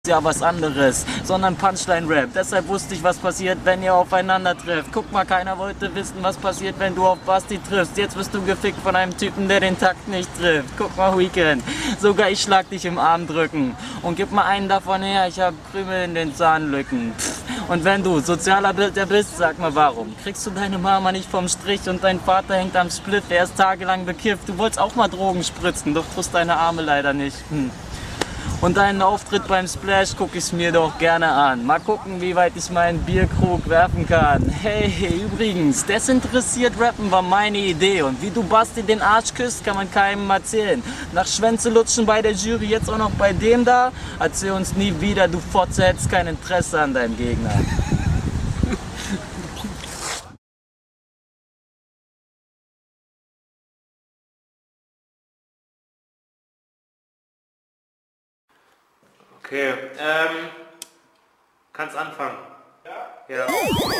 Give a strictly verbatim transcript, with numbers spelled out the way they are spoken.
Ja was anderes, sondern Punchline-Rap. Deshalb wusste ich, was passiert, wenn ihr aufeinander trifft. Guck mal, keiner wollte wissen, was passiert, wenn du auf Basti triffst. Jetzt wirst du gefickt von einem Typen, der den Takt nicht trifft. Guck mal, Weekend, sogar ich schlag dich im Arm drücken. Und gib mal einen davon her, ich hab Krümel in den Zahnlücken. Pff. Und wenn du sozialer Bilder bist, sag mal warum. Kriegst du deine Mama nicht vom Strich und dein Vater hängt am Spliff, er ist tagelang bekifft. Du wolltest auch mal Drogen spritzen, doch tust deine Arme leider nicht. Hm. Und deinen Auftritt beim Splash guck ich's mir doch gerne an. Mal gucken, wie weit ich meinen Bierkrug werfen kann. Hey, übrigens, desinteressiert rappen war meine Idee. Und wie du Basti den Arsch küsst, kann man keinem erzählen. Nach Schwänze lutschen bei der Jury, jetzt auch noch bei dem da. Erzähl uns nie wieder, du Fotze, hättest kein Interesse an deinem Gegner. Okay, ähm, kannst anfangen. Ja? Ja.